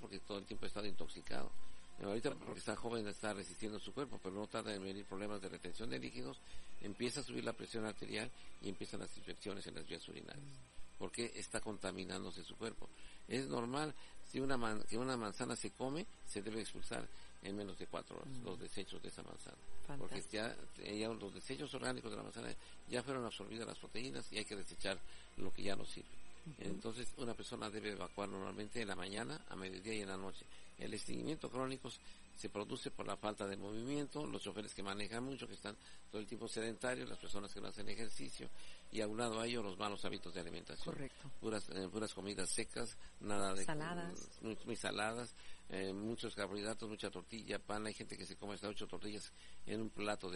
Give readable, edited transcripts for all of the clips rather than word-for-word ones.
porque todo el tiempo ha estado intoxicado. Ahorita porque está joven está resistiendo su cuerpo, pero no tarda en venir problemas de retención de líquidos, empieza a subir la presión arterial y empiezan las infecciones en las vías urinarias, porque está contaminándose su cuerpo. Es normal, si que una manzana se come, se debe expulsar en menos de 4 horas los desechos de esa manzana. Fantástico. Porque ya los desechos orgánicos de la manzana ya fueron absorbidas las proteínas y hay que desechar lo que ya no sirve. Entonces, una persona debe evacuar normalmente en la mañana, a mediodía y en la noche. El estreñimiento crónico se produce por la falta de movimiento, los choferes que manejan mucho, que están todo el tiempo sedentarios, las personas que no hacen ejercicio, y aunado a ello los malos hábitos de alimentación. Correcto. Puras comidas secas, nada de saladas, muy saladas, muchos carbohidratos, mucha tortilla, pan. Hay gente que se come hasta 8 tortillas en un plato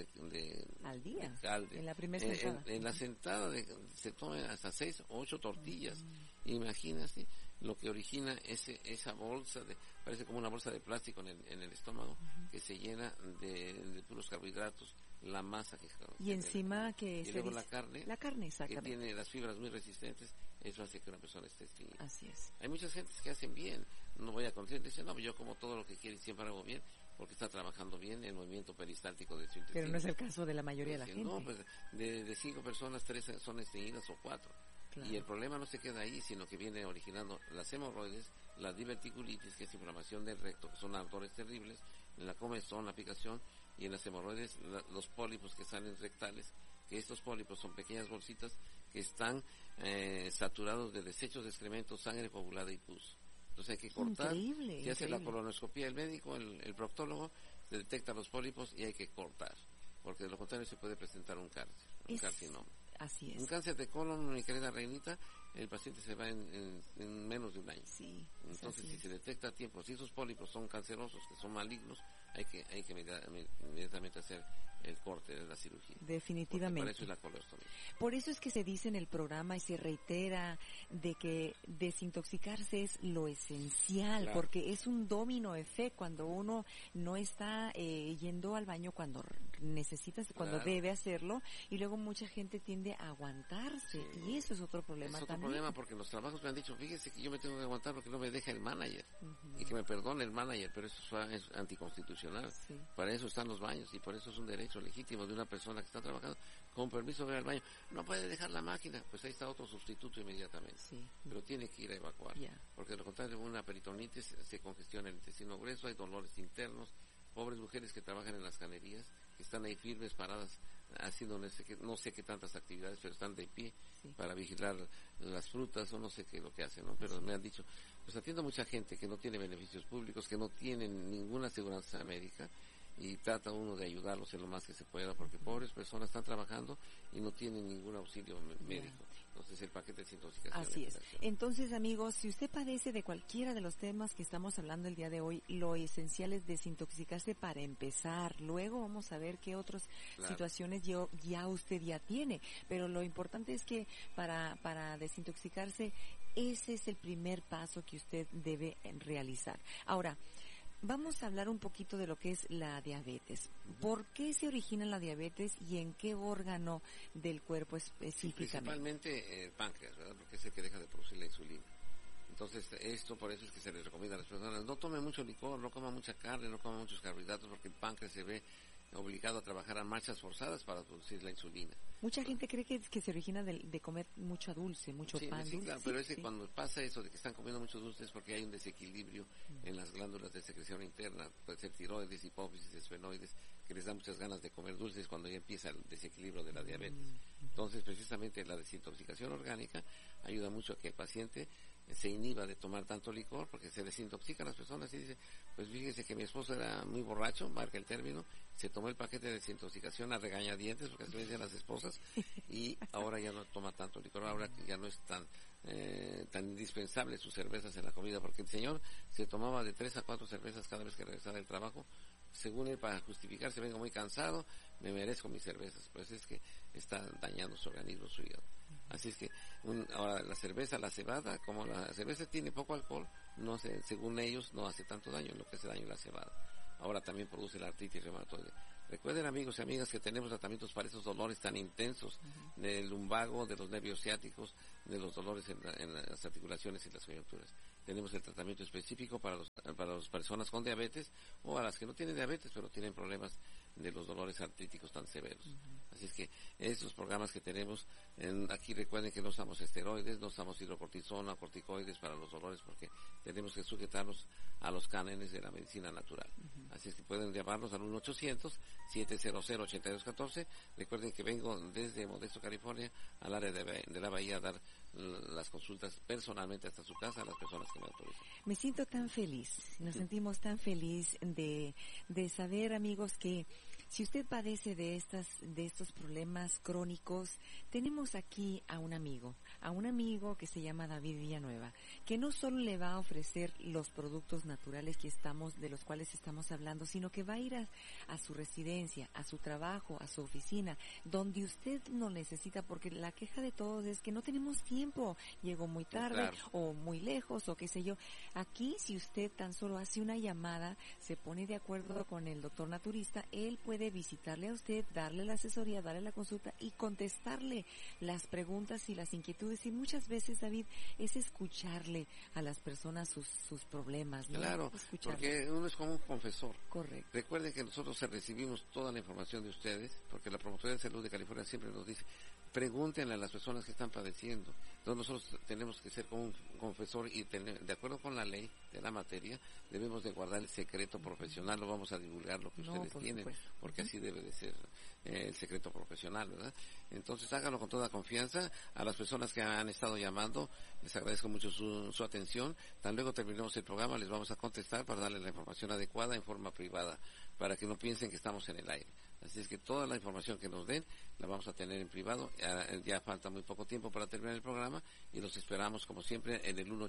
al día, de calde. En la primera sentada. En la sentada se tome hasta 6 o 8 tortillas. Imagínate lo que origina esa bolsa parece como una bolsa de plástico en el estómago, que se llena de puros carbohidratos, la masa y encima que y luego la carne exactamente, que tiene las fibras muy resistentes, eso hace que una persona esté estreñida. Así es. Hay muchas gentes que hacen bien, no voy a contar, dicen, no, yo como todo lo que quiero y siempre hago bien, porque está trabajando bien el movimiento peristáltico de su intestino. Pero no es el caso de la mayoría de la gente. No, pues de 5 personas, 3 son estreñidas o 4. Claro. Y el problema no se queda ahí, sino que viene originando las hemorroides, la diverticulitis, que es inflamación del recto, que son ardores terribles, en la comezón, la picación, y en las hemorroides los pólipos que salen rectales, que estos pólipos son pequeñas bolsitas que están saturados de desechos de excremento, sangre coagulada y pus. Entonces hay que cortar. Se hace la colonoscopia del médico, el proctólogo, se detecta los pólipos y hay que cortar, porque de lo contrario se puede presentar un cáncer, un carcinoma. Así es. Un cáncer de colon, mi querida Reinita, el paciente se va en menos de un año. Sí. Entonces, si se detecta a tiempo, si esos pólipos son cancerosos, que son malignos, hay que inmediatamente hacer el corte de la cirugía. Definitivamente. Para eso es la colostomía. Por eso es que se dice en el programa y se reitera de que desintoxicarse es lo esencial, claro, porque es un domino efecto cuando uno no está yendo al baño cuando necesitas, cuando debe hacerlo, y luego mucha gente tiende a aguantarse, y eso es otro problema también. Es otro problema porque los trabajos me han dicho, fíjese que yo me tengo que aguantar porque no me deja el manager, y que me perdone el manager, pero eso es anticonstitucional. Sí. Para eso están los baños, y por eso es un derecho legítimo de una persona que está trabajando con permiso de ir al baño. No puede dejar la máquina, pues ahí está otro sustituto inmediatamente. Sí. Pero tiene que ir a evacuar, porque de lo contrario una peritonitis se congestiona el intestino grueso, hay dolores internos. Pobres mujeres que trabajan en las canerías, que están ahí firmes, paradas, haciendo no sé qué tantas actividades, pero están de pie para vigilar las frutas o no sé qué es lo que hacen, ¿no? Pero me han dicho, pues atiendo mucha gente que no tiene beneficios públicos, que no tienen ninguna aseguranza médica, y trata uno de ayudarlos en lo más que se pueda, porque pobres personas están trabajando y no tienen ningún auxilio médico. Entonces el paquete de desintoxicación. Así es. Entonces, amigos, si usted padece de cualquiera de los temas que estamos hablando el día de hoy, lo esencial es desintoxicarse para empezar. Luego vamos a ver qué otras situaciones ya usted ya tiene. Pero lo importante es que para desintoxicarse, ese es el primer paso que usted debe realizar. Ahora, vamos a hablar un poquito de lo que es la diabetes. ¿Por qué se origina la diabetes y en qué órgano del cuerpo específicamente? Principalmente el páncreas, ¿verdad? Porque es el que deja de producir la insulina. Entonces, por eso es que se les recomienda a las personas, no tome mucho licor, no coma mucha carne, no coma muchos carbohidratos, porque el páncreas se ve obligado a trabajar a marchas forzadas para producir la insulina. Mucha gente cree que se origina de comer mucho dulce, mucho pan dulce. Claro, pero cuando pasa eso de que están comiendo mucho dulce es porque hay un desequilibrio en las glándulas de secreción interna, puede ser tiroides, hipófisis, esfenoides, que les da muchas ganas de comer dulces cuando ya empieza el desequilibrio de la diabetes. Entonces, precisamente la desintoxicación orgánica ayuda mucho a que el paciente se inhiba de tomar tanto licor, porque se desintoxican las personas y dice, pues fíjese que mi esposo era muy borracho, marca el término, se tomó el paquete de desintoxicación a regañadientes, porque así me dicen las esposas, y ahora ya no toma tanto licor, ahora que ya no es tan indispensable sus cervezas en la comida, porque el señor se tomaba de 3 a 4 cervezas cada vez que regresaba del trabajo, según él, para justificarse, vengo muy cansado, me merezco mis cervezas, pues es que está dañando su organismo, su hígado. Así es que ahora la cerveza, la cebada, como la cerveza tiene poco alcohol, no hace, según ellos no hace tanto daño, lo que hace daño es la cebada. Ahora también produce la artritis reumatoide. Recuerden, amigos y amigas, que tenemos tratamientos para esos dolores tan intensos del lumbago, de los nervios ciáticos, de los dolores en las articulaciones y las coyunturas. tenemos el tratamiento específico para las personas con diabetes o a las que no tienen diabetes pero tienen problemas de los dolores artríticos tan severos. Así es que estos programas que tenemos, aquí recuerden que no usamos esteroides, no usamos hidrocortisona, corticoides para los dolores porque tenemos que sujetarnos a los cánones de la medicina natural. Así es que pueden llamarnos al 1-800-700-8214. Recuerden que vengo desde Modesto, California, al área de la Bahía a dar las consultas personalmente hasta su casa a las personas que me autorizan. Me siento tan feliz, nos sentimos tan feliz de saber, amigos, que si usted padece de estos problemas crónicos, tenemos aquí a un amigo que se llama David Villanueva, que no solo le va a ofrecer los productos naturales de los cuales estamos hablando, sino que va a ir a su residencia, a su trabajo, a su oficina, donde usted lo necesita, porque la queja de todos es que no tenemos tiempo, llegó muy tarde, o muy lejos, o qué sé yo. Aquí, si usted tan solo hace una llamada, se pone de acuerdo con el doctor naturista, él puede visitarle a usted, darle la asesoría, darle la consulta y contestarle las preguntas y las inquietudes. Y muchas veces, David, es escucharle a las personas sus problemas, ¿no? Claro, porque uno es como un confesor. Correcto. Recuerden que nosotros recibimos toda la información de ustedes, porque la Promotoría de Salud de California siempre nos dice, pregúntenle a las personas que están padeciendo. Entonces nosotros tenemos que ser como un confesor y de acuerdo con la ley de la materia, debemos de guardar el secreto profesional, no vamos a divulgar lo que ustedes tienen, porque así debe de ser el secreto profesional, ¿verdad? Entonces háganlo con toda confianza. A las personas que han estado llamando, les agradezco mucho su atención. Tan luego terminemos el programa, les vamos a contestar para darles la información adecuada en forma privada, para que no piensen que estamos en el aire. Así es que toda la información que nos den la vamos a tener en privado. Ya falta muy poco tiempo para terminar el programa y los esperamos como siempre en el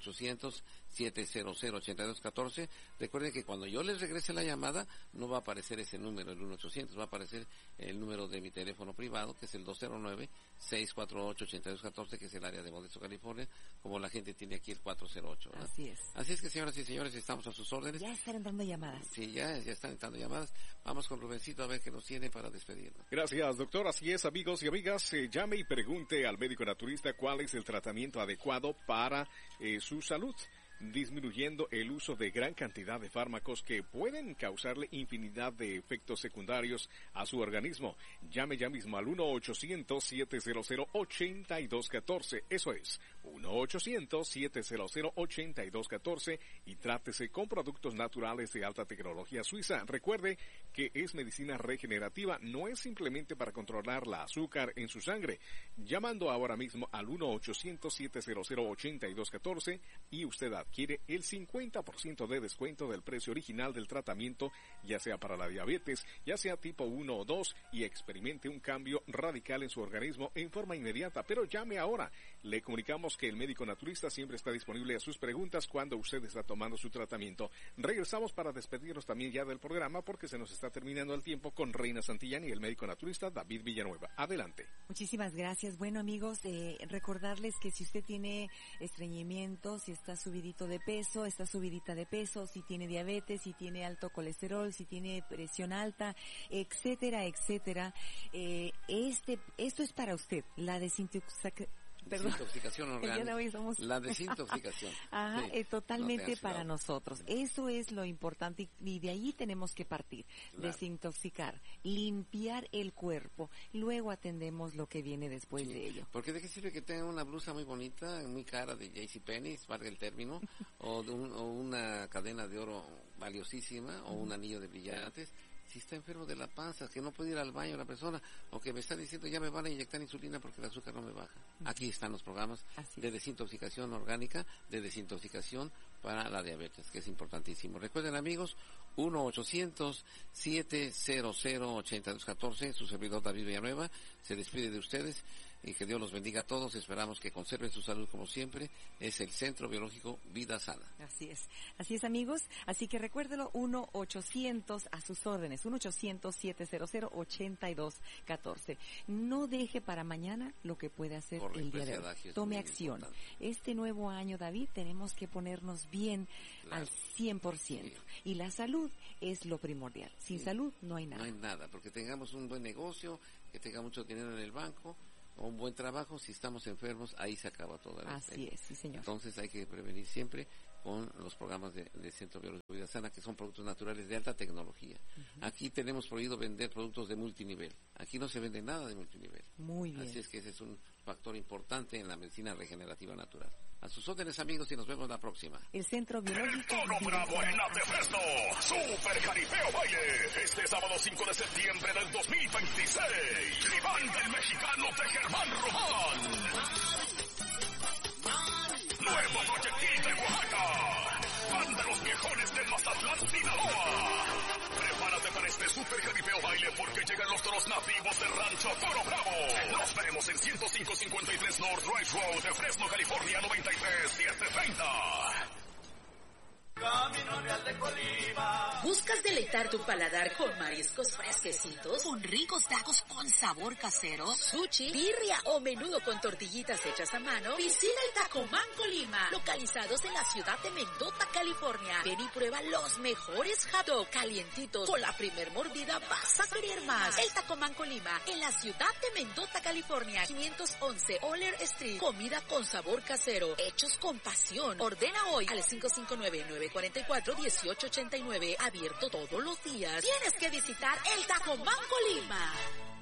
1-800-700-8214. Recuerden que cuando yo les regrese la llamada no va a aparecer ese número, el 1-800, va a aparecer el número de mi teléfono privado, que es el 209-648-8214, que es el área de Modesto, California, como la gente tiene aquí el 408, ¿verdad? Así es. Así es que, señoras y señores, estamos a sus órdenes. Ya están entrando llamadas. Sí, ya están entrando llamadas. Vamos con Rubencito a ver qué nos tiene para despedirnos. Gracias, doctor. Así es, amigos y amigas, llame y pregunte al médico naturista cuál es el tratamiento adecuado para su salud, disminuyendo el uso de gran cantidad de fármacos que pueden causarle infinidad de efectos secundarios a su organismo. Llame ya mismo al 1-800-700-8214. Eso es, 1-800-700-8214 y trátese con productos naturales de alta tecnología suiza. Recuerde que es medicina regenerativa, no es simplemente para controlar la azúcar en su sangre. Llamando ahora mismo al 1-800-700-8214 y usted adquiere el 50% de descuento del precio original del tratamiento, ya sea para la diabetes, ya sea tipo 1 o 2, y experimente un cambio radical en su organismo en forma inmediata. Pero llame ahora. Le comunicamos que el médico naturista siempre está disponible a sus preguntas cuando usted está tomando su tratamiento. Regresamos para despedirnos también ya del programa porque se nos está terminando el tiempo con Reina Santillán y el médico naturista David Villanueva. Adelante. Muchísimas gracias. Bueno, amigos, recordarles que si usted tiene estreñimiento, si está subidito de peso, está subidita de peso, si tiene diabetes, si tiene alto colesterol, si tiene presión alta, etcétera, etcétera, esto es para usted, la desintoxicación orgánica. La desintoxicación. Ajá, sí, totalmente para nosotros. Eso es lo importante y de ahí tenemos que partir. Claro. Desintoxicar, limpiar el cuerpo, luego atendemos lo que viene después de ello. Porque de qué sirve que tenga una blusa muy bonita, muy cara de JCPenney, valga el término, o una cadena de oro valiosísima, o un anillo de brillantes, si está enfermo de la panza, que no puede ir al baño la persona, o que me está diciendo ya me van a inyectar insulina porque el azúcar no me baja. Aquí están los programas de desintoxicación orgánica, de desintoxicación para la diabetes, que es importantísimo. Recuerden, amigos, 1-800-700-8214, su servidor David Villanueva se despide de ustedes y que Dios los bendiga a todos. Esperamos que conserven su salud como siempre. Es el Centro Biológico Vida Sana. Así es, amigos. Así que recuérdelo, 1-800 a sus órdenes, 1-800-700-8214. No deje para mañana lo que puede hacer el día de hoy. Tome acción. Importante. Este nuevo año, David, tenemos que ponernos bien al 100%. Sí. Y la salud es lo primordial. Sin salud no hay nada. No hay nada, porque tengamos un buen negocio, que tenga mucho dinero en el banco, o un buen trabajo, si estamos enfermos, ahí se acaba toda la Así es, sí, señor. Entonces hay que prevenir siempre con los programas de Centro Biológico Vida Sana, que son productos naturales de alta tecnología. Aquí tenemos prohibido vender productos de multinivel. Aquí no se vende nada de multinivel. Muy bien. Así es que ese es un factor importante en la medicina regenerativa natural. A sus órdenes, amigos, y nos vemos la próxima. El Centro Biológico Todo bravo en la de Fresno. Super Jaripeo Baile. Este sábado 5 de septiembre del 2026. Riván del mexicano de Germán Román. Nuevo proyectil de Oaxaca. Van de los viejones del Mazatlán, Sinaloa. Prepárate para este Super Jaripeo Baile porque llegan los toros nativos del rancho Toro Bravo. Nos veremos en 10553 North Drive Road de Fresno, California, 93730. Camino Real de Colima. ¿Buscas deleitar tu paladar con mariscos fresquecitos, con ricos tacos con sabor casero, sushi, birria o menudo con tortillitas hechas a mano? Visita el Tacomán Colima, localizados en la ciudad de Mendota, California. Ven y prueba los mejores hot dog calientitos. Con la primer mordida vas a querer más. El Tacomán Colima, en la ciudad de Mendota, California, 511 Oller Street. Comida con sabor casero, hechos con pasión. Ordena hoy al 559-944-1889. Abierto todos los días. Tienes que visitar el Tacomán Colima.